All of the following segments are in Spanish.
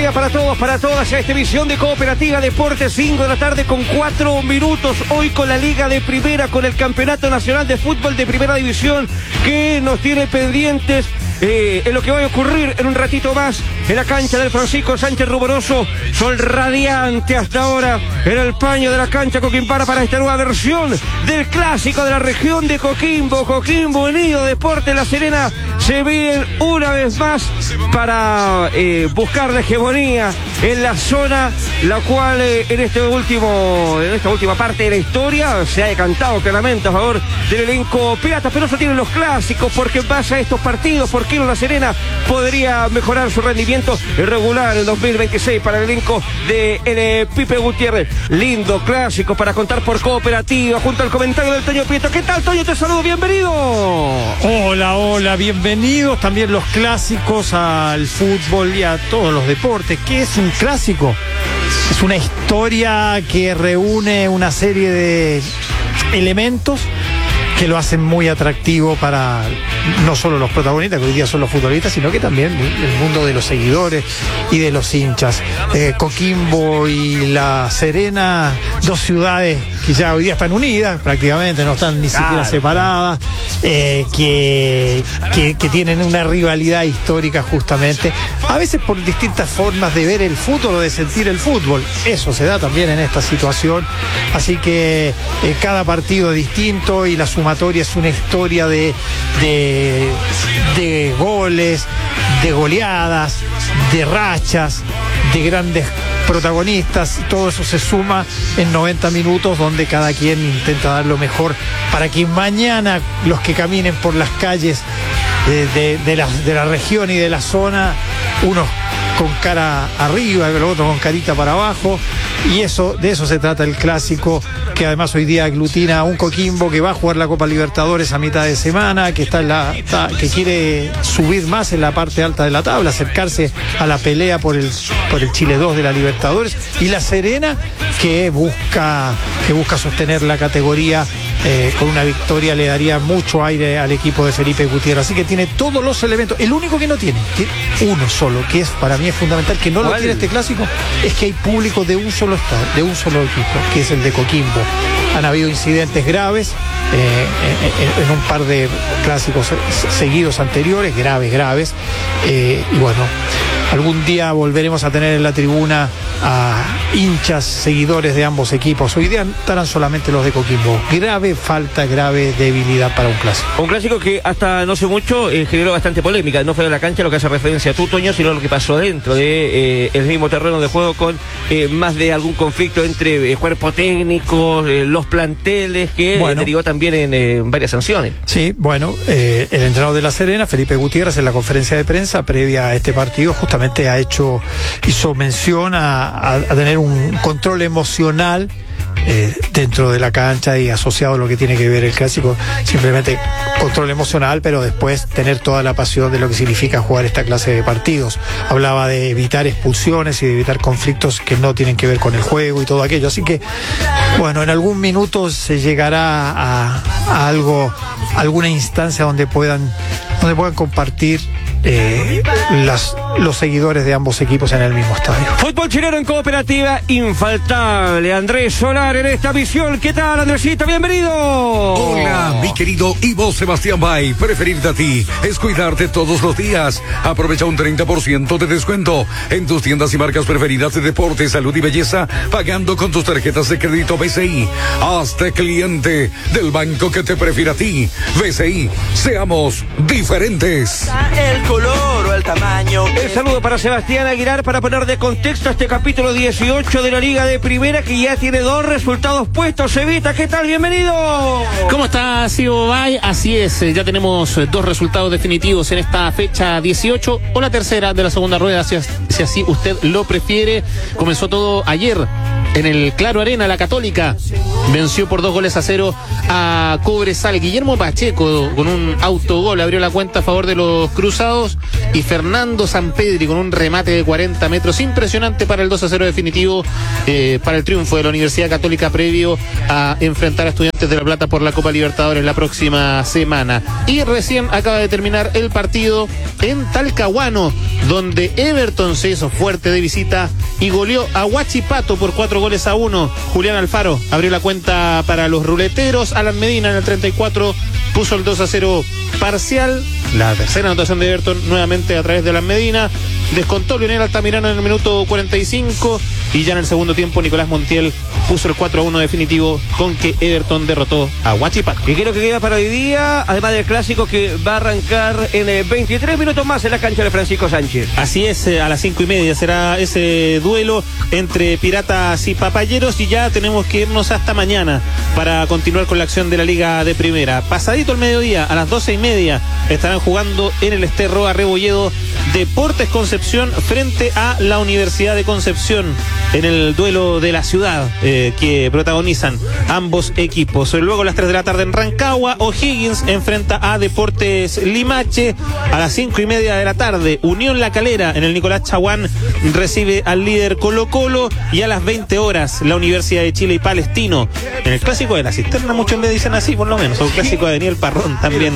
día para todos, para todas, a esta emisión de Cooperativa Deportes, 5 de la tarde con 4 minutos, hoy con la Liga de Primera, con el Campeonato Nacional de Fútbol de Primera División, que nos tiene pendientes en lo que va a ocurrir en un ratito más en la cancha del Francisco Sánchez Rumoroso. Sol radiante hasta ahora en el paño de la cancha Coquimbara para esta nueva versión del clásico de la región de Coquimbo. Coquimbo Unido Deportes La Serena se vienen una vez más para buscar la hegemonía en la zona, la cual en esta última parte de la historia se ha decantado claramente a favor del elenco pirata, pero eso tienen los clásicos, porque en base a estos partidos, porque La Serena podría mejorar su rendimiento irregular en 2026 para el elenco de Pipe Gutiérrez. Lindo clásico para contar por Cooperativa, junto al comentario del Toño Prieto. ¿Qué tal, Toño? Te saludo, bienvenido. Hola, bienvenidos también los clásicos al fútbol y a todos los deportes. ¿Qué es un clásico? Es una historia que reúne una serie de elementos que lo hacen muy atractivo para no solo los protagonistas, que hoy día son los futbolistas, sino que también el mundo de los seguidores y de los hinchas. Coquimbo y La Serena, dos ciudades que ya hoy día están unidas, prácticamente, no están ni siquiera separadas, que tienen una rivalidad histórica justamente, a veces por distintas formas de ver el fútbol o de sentir el fútbol. Eso se da también en esta situación, así que cada partido es distinto y la sumatoria es una historia de goles, de goleadas, de rachas, de grandes protagonistas. Todo eso se suma en 90 minutos, donde cada quien intenta dar lo mejor para que mañana los que caminen por las calles de la región y de la zona, unos con cara arriba y los otros con carita para abajo, y de eso se trata el clásico, que además hoy día aglutina a un Coquimbo que va a jugar la Copa Libertadores a mitad de semana, que que quiere subir más en la parte alta de la tabla, acercarse a la pelea por el Chile 2 de la Libertadores, y La Serena que busca sostener la categoría. Con una victoria le daría mucho aire al equipo de Felipe Gutiérrez, así que tiene todos los elementos. El único que no tiene, uno solo, que para mí es fundamental, que no lo tiene este clásico, es que hay público de un solo estado, de un solo equipo, que es el de Coquimbo. Han habido incidentes graves en un par de clásicos seguidos anteriores, graves, y bueno, algún día volveremos a tener en la tribuna a hinchas, seguidores de ambos equipos. Hoy día estarán solamente los de Coquimbo. Grave falta, grave debilidad para un clásico. Un clásico que hasta no sé mucho generó bastante polémica. No fue de la cancha lo que hace referencia a tú, Toño, sino lo que pasó dentro de el mismo terreno de juego, con más de algún conflicto entre cuerpo técnico, los planteles, que derivó también en varias sanciones. Sí, bueno, el entrenador de La Serena, Felipe Gutiérrez, en la conferencia de prensa previa a este partido, justamente hizo mención a tener un control emocional dentro de la cancha, y asociado a lo que tiene que ver el clásico, simplemente control emocional, pero después tener toda la pasión de lo que significa jugar esta clase de partidos. Hablaba de evitar expulsiones y de evitar conflictos que no tienen que ver con el juego y todo aquello, así que bueno, en algún minuto se llegará a alguna instancia donde puedan compartir los seguidores de ambos equipos en el mismo estadio. Fútbol chileno en Cooperativa, infaltable Andrés Solar en esta visión. ¿Qué tal, Andresito? Bienvenido. Hola, mi querido Ivo Sebastián Bay. Preferirte a ti es cuidarte todos los días. Aprovecha un 30% de descuento en tus tiendas y marcas preferidas de deporte, salud y belleza, pagando con tus tarjetas de crédito BCI. Hazte cliente del banco que te prefiere a ti. BCI, seamos diferentes. El color o el tamaño. El saludo para Sebastián Aguilar, para poner de contexto a este capítulo 18 de la Liga de Primera, que ya tiene 2 resultados puestos. Evita, ¿qué tal? Bienvenido. ¿Cómo estás, Ivo Bay? Así es, ya tenemos 2 resultados definitivos en esta fecha 18, o la tercera de la segunda rueda, si así usted lo prefiere. Comenzó todo ayer en el Claro Arena, la Católica venció por 2-0 a Cobresal. Guillermo Pacheco con un autogol abrió la cuenta a favor de los cruzados, y Fernando Sampedri con un remate de 40 metros impresionante para el 2-0 definitivo, para el triunfo de la Universidad Católica previo a enfrentar a Estudiantes de La Plata por la Copa Libertadores la próxima semana. Y recién acaba de terminar el partido en Talcahuano, donde Everton se hizo fuerte de visita y goleó a Huachipato por 4-1. Julián Alfaro abrió la cuenta para los ruleteros. Alan Medina en el 34 puso el 2-0 parcial. La tercera anotación de Everton nuevamente a través de Alan Medina. Descontó Lionel Altamirano en el minuto 45, y ya en el segundo tiempo Nicolás Montiel puso el 4-1 definitivo, con que Everton derrotó a Huachipato. Y creo que queda para hoy día, además del clásico que va a arrancar en 23 minutos más en la cancha de Francisco Sánchez. Así es, a las 5:30 será ese duelo entre Piratas y Papayeros, y ya tenemos que irnos hasta mañana para continuar con la acción de la Liga de Primera. Pasadito el mediodía, a las 12:30, estarán jugando en el Esterroa Rebolledo Deportes Concepción frente a la Universidad de Concepción, en el duelo de la ciudad que protagonizan ambos equipos. Luego a las 3 de la tarde en Rancagua, O'Higgins enfrenta a Deportes Limache. A las 5:30 de la tarde, Unión La Calera en el Nicolás Chaguán recibe al líder Colo-Colo, y a las 20 horas la Universidad de Chile y Palestino en el clásico de la Cisterna, muchos le dicen así por lo menos, o el clásico de Daniel Parrón también,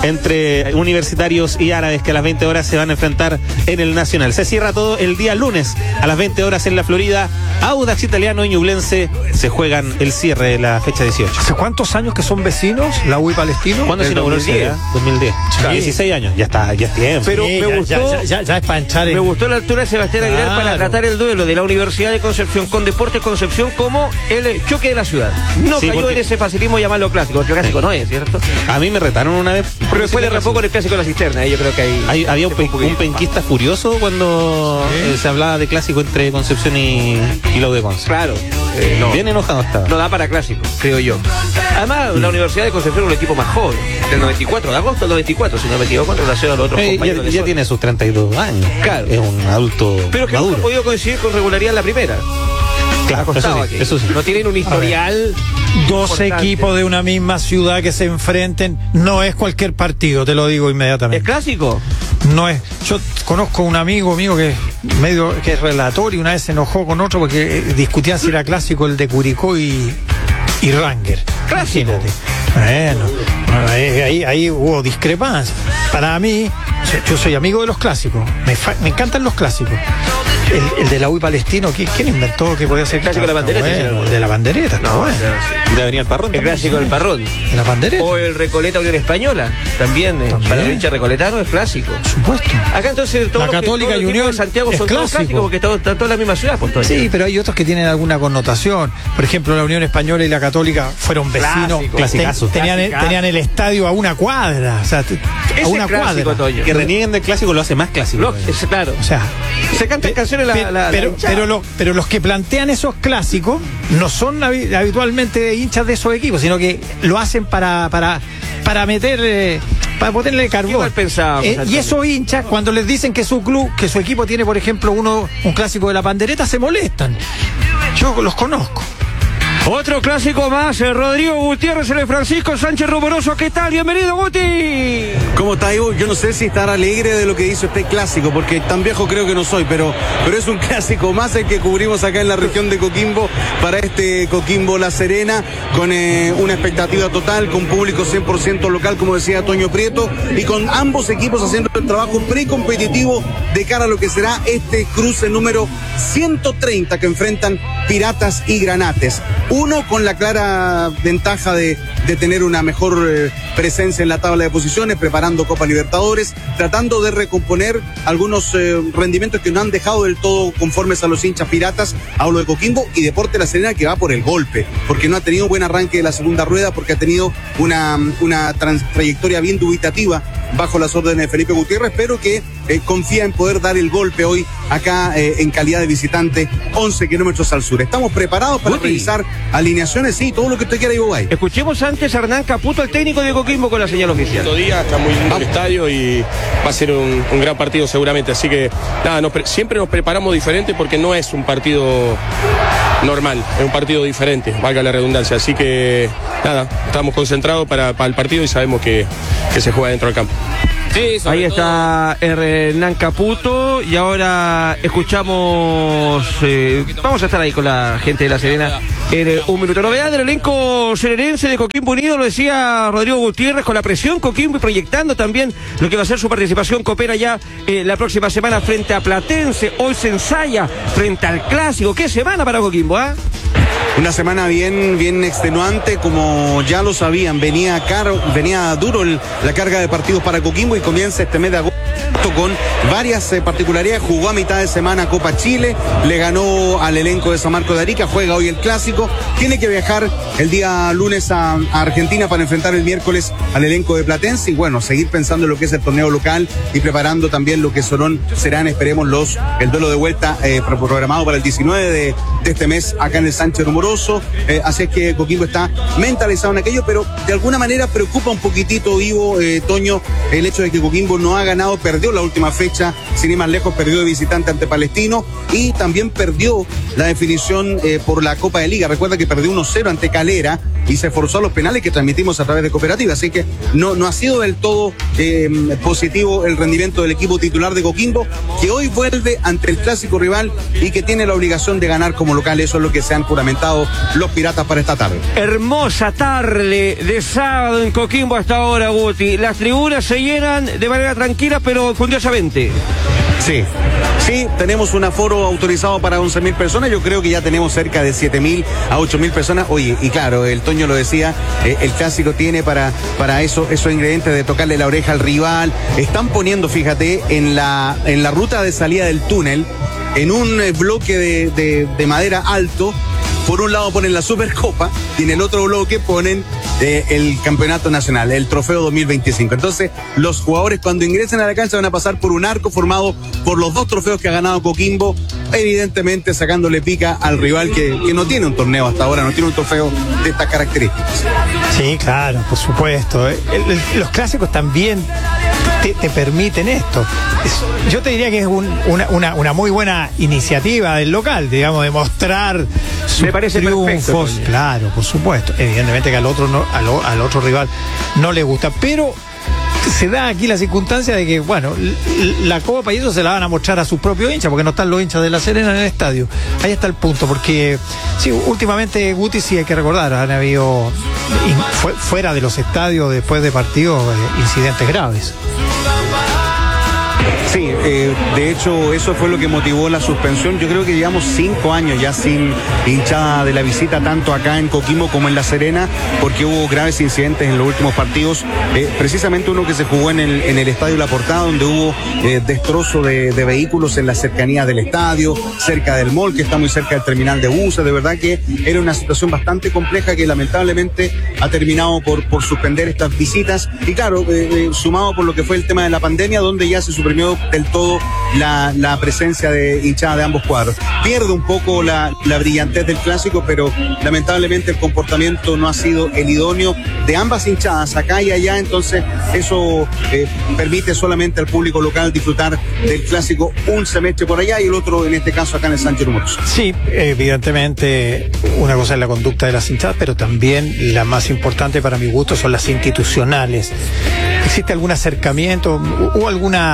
entre universitarios y árabes, que a las 20 horas se van a enfrentar en el Nacional. Se cierra todo el día lunes a las 20 horas en la Florida. Audax Italiano y Ñublense se juegan el cierre de la fecha 18. ¿Hace cuántos años que son vecinos, la U y Palestino? ¿Cuándo se inauguró el CDA? 2010. Claro. 16 años, ya está, ya es tiempo. Pero Sí, me gustó, ya es para entrar en... me gustó la altura de Sebastián Aguilar Claro. para tratar el duelo de la Universidad de Concepción con Deportes Concepción como el choque de la ciudad. No Sí, cayó porque- en ese facilismo llamarlo clásico, porque clásico no es, ¿cierto? A mí me retaron una vez. Pero después derrapó con el clásico de la Cisterna, yo creo que ahí... Había un, se fue poquito un penquista furioso cuando se hablaba de clásico entre Concepción y la U de Conce. Claro, no. Bien enojado estaba. No da para clásico, creo yo. Además, la Universidad de Concepción es un equipo más joven, del 94, de agosto del 94, si no me equivoco, en relación a los otros compañeros de Ya zona. tiene sus 32 años. Claro. Es un adulto Pero que no ha maduro. podido coincidir con regularidad en la primera. Claro, Ha costado eso sí, aquí. eso sí. No tienen un historial. Dos importante. equipos de una misma ciudad que se enfrenten, no es cualquier partido, te lo digo ¿Es inmediatamente. clásico? No es. Yo conozco un amigo mío que es relator, y una vez se enojó con otro porque discutían si era clásico el de Curicó y Ranger. Clásico. Imagínate. Bueno, ahí hubo discrepancia. Para mí, yo soy amigo de los clásicos. Me encantan los clásicos. El de la U y Palestino, ¿quién inventó que podía ser Clásico de la Bandereta, Bueno, el de la Bandereta, está bueno. De venir al Parrón. El clásico del Parrón. De la Bandereta, O el Recoleta Unión Española. También, para el hincha recoletano es clásico. por supuesto. Acá entonces todos La los Católica todos los y equipos Unión de Santiago es son todos clásico. clásicos porque están todos en la misma ciudad, pues, Sí, pero hay otros que tienen alguna connotación. Por ejemplo, la Unión Española y la Católica fueron vecinos. Clásico. Clasicazo. Tenían el estadio a una cuadra. O sea, a una clásico, cuadra. Toño. Que renieguen del clásico lo hace más clásico. Es claro. O sea, Se cantan canciones pero los que plantean esos clásicos no son habitualmente hinchas de esos equipos, sino que lo hacen para meter, para ponerle carbón. Igual pensábamos, Y Antonio. esos hinchas, cuando les dicen que su club, que su equipo tiene, por ejemplo, un clásico de la Bandereta, se molestan. Yo los conozco. Otro clásico más, Rodrigo Gutiérrez, el de Francisco Sánchez Rumoroso. ¿Qué tal? Bienvenido, Guti. ¿Cómo está, Ivo? Yo no sé si estar alegre de lo que hizo este clásico, porque tan viejo creo que no soy, pero es un clásico más el que cubrimos acá en la región de Coquimbo, para este Coquimbo La Serena, con una expectativa total, con público 100% local, como decía Toño Prieto, y con ambos equipos haciendo el trabajo precompetitivo de cara a lo que será este cruce número 130 que enfrentan Piratas y Granates. Uno con la clara ventaja de tener una mejor presencia en la tabla de posiciones, preparando Copa Libertadores, tratando de recomponer algunos rendimientos que no han dejado del todo conformes a los hinchas piratas. Hablo de Coquimbo y Deportes La Serena, que va por el golpe, porque no ha tenido buen arranque de la segunda rueda, porque ha tenido una trayectoria bien dubitativa bajo las órdenes de Felipe Gutiérrez, pero que confía en poder dar el golpe hoy acá en calidad de visitante, 11 kilómetros al sur. Estamos preparados para revisar alineaciones, sí, todo lo que usted quiera, Ivo Bay. Escuchemos antes a Hernán Caputo, el técnico de Coquimbo, con la señal oficial. Día, está muy lindo el estadio y va a ser un gran partido seguramente, así que nada, siempre nos preparamos diferente porque no es un partido normal, es un partido diferente, valga la redundancia. Así que nada, estamos concentrados para el partido y sabemos que se juega dentro del campo. Sí, ahí está Hernán Caputo y ahora escuchamos, vamos a estar ahí con la gente de La Serena en un minuto. Novedad del elenco serenense de Coquimbo Unido, lo decía Rodrigo Gutiérrez, con la presión Coquimbo y proyectando también lo que va a ser su participación copera ya la próxima semana frente a Platense. Hoy se ensaya frente al Clásico. ¿Qué semana para Coquimbo, ah? Una semana bien extenuante, como ya lo sabían, venía duro la carga de partidos para Coquimbo y comienza este mes de agosto con varias particularidades. Jugó a mitad de semana Copa Chile, le ganó al elenco de San Marcos de Arica, juega hoy el Clásico, tiene que viajar el día lunes a Argentina para enfrentar el miércoles al elenco de Platense y bueno, seguir pensando en lo que es el torneo local y preparando también lo que serán, esperemos, el duelo de vuelta programado para el 19 de este mes acá en el Sánchez Rumoroso. Así es que Coquimbo está mentalizado en aquello, pero de alguna manera preocupa un poquitito, Ivo, Toño, el hecho de que Coquimbo no ha ganado, perdió la última fecha, sin ir más lejos, perdió de visitante ante Palestino y también perdió la definición por la Copa de Liga. Recuerda que perdió 1-0 ante Calera y se forzó a los penales que transmitimos a través de Cooperativa, así que no ha sido del todo positivo el rendimiento del equipo titular de Coquimbo, que hoy vuelve ante el clásico rival y que tiene la obligación de ganar como local. Eso es lo que se han juramentado los Piratas para esta tarde. Hermosa tarde de sábado en Coquimbo hasta ahora, Guti. Las tribunas se llenan de manera tranquila pero curiosamente. Sí, tenemos un aforo autorizado para 11.000 personas. Yo creo que ya tenemos cerca de 7.000 a 8.000 personas. Oye, y claro, el Toño lo decía, el Clásico tiene para esos ingredientes de tocarle la oreja al rival. Están poniendo, fíjate, en la ruta de salida del túnel, en un bloque de madera alto, por un lado ponen la Supercopa y en el otro bloque ponen el Campeonato Nacional, el Trofeo 2025. Entonces, los jugadores cuando ingresen a la cancha van a pasar por un arco formado por los dos trofeos que ha ganado Coquimbo, evidentemente sacándole pica al rival que no tiene un torneo hasta ahora, no tiene un trofeo de estas características. Sí, claro, por supuesto. Los clásicos también te permiten esto. Yo te diría que es una muy buena iniciativa del local, digamos, de mostrar sus triunfos. Claro, por supuesto. Evidentemente que al otro rival no le gusta, pero se da aquí la circunstancia de que, bueno, la Copa y eso se la van a mostrar a sus propios hinchas, porque no están los hinchas de La Serena en el estadio. Ahí está el punto, porque sí, últimamente, Guti, sí hay que recordar, han habido fuera de los estadios, después de partidos, incidentes graves. Sí, de hecho eso fue lo que motivó la suspensión. Yo creo que llevamos 5 años ya sin hinchada de la visita, tanto acá en Coquimbo como en La Serena, porque hubo graves incidentes en los últimos partidos, precisamente uno que se jugó en el Estadio La Portada, donde hubo destrozo de vehículos en las cercanías del estadio, cerca del mall, que está muy cerca del terminal de buses. De verdad que era una situación bastante compleja que lamentablemente ha terminado por suspender estas visitas, y claro, sumado por lo que fue el tema de la pandemia, donde ya se suprimió del todo la presencia de hinchada de ambos cuadros. Pierde un poco la brillantez del Clásico, pero lamentablemente el comportamiento no ha sido el idóneo de ambas hinchadas, acá y allá. Entonces eso permite solamente al público local disfrutar del Clásico un semestre por allá y el otro, en este caso, acá en el Sánchez Rumoroso. Sí, evidentemente una cosa es la conducta de las hinchadas, pero también la más importante para mi gusto son las institucionales. ¿Existe algún acercamiento o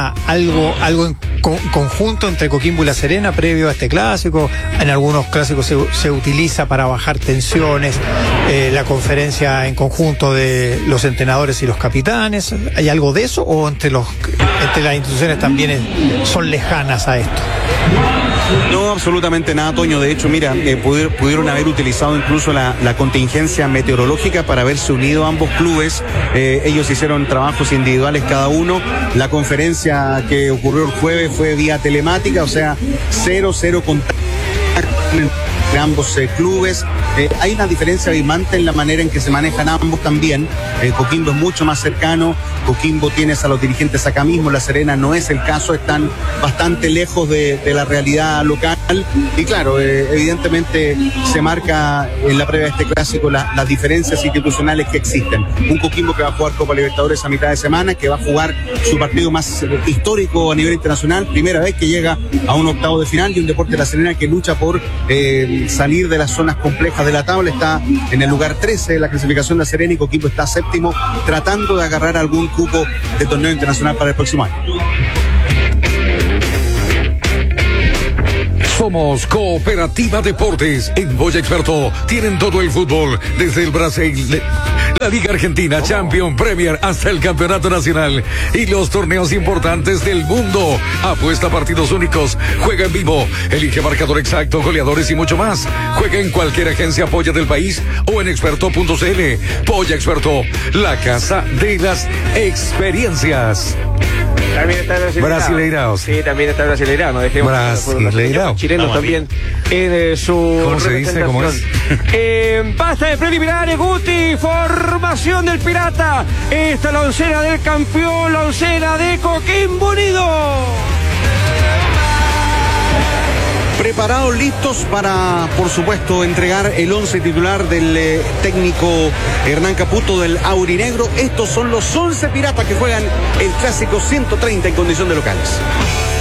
algo en conjunto entre Coquimbo y La Serena previo a este clásico? En algunos clásicos se utiliza para bajar tensiones, la conferencia en conjunto de los entrenadores y los capitanes. ¿Hay algo de eso o entre las instituciones también son lejanas a esto? No, absolutamente nada, Toño. De hecho, mira, pudieron haber utilizado incluso la contingencia meteorológica para haberse unido a ambos clubes. Ellos hicieron trabajos individuales cada uno. La conferencia que ocurrió el jueves fue vía telemática, o sea, 0 contacto entre ambos clubes. Hay una diferencia abismante en la manera en que se manejan ambos también. Coquimbo es mucho más cercano, Coquimbo tienes a los dirigentes acá mismo, La Serena no es el caso, están bastante lejos de la realidad local. Y claro, evidentemente se marca en la previa de este clásico las diferencias institucionales que existen. Un Coquimbo que va a jugar Copa Libertadores a mitad de semana, que va a jugar su partido más histórico a nivel internacional, primera vez que llega a un octavo de final, y un Deportes La Serena que lucha por salir de las zonas complejas de la tabla. Está en el lugar 13 de la clasificación de La Serena y Coquimbo está séptimo, tratando de agarrar algún cupo de torneo internacional para el próximo año. Somos Cooperativa Deportes. En Boya Experto tienen todo el fútbol, desde el Brasil, la Liga Argentina, Champions, Premier, hasta el Campeonato Nacional y los torneos importantes del mundo. Apuesta a partidos únicos, juega en vivo, elige marcador exacto, goleadores y mucho más. Juega en cualquier agencia Polla del país o en experto.cl. Polla Experto, la casa de las experiencias. También está Brasileiraos. Sí, también está Brasileirao. Brasileirao. Chilenos también en su ¿Cómo se dice? ¿Cómo es? Basta de preliminares, Guti. Formación del Pirata. Esta es la oncena del campeón, la oncena de Coquimbo Unido. Preparados, listos para, por supuesto, entregar el 11 titular del técnico Hernán Caputo del Aurinegro. Estos son los 11 Piratas que juegan el clásico 130 en condición de locales.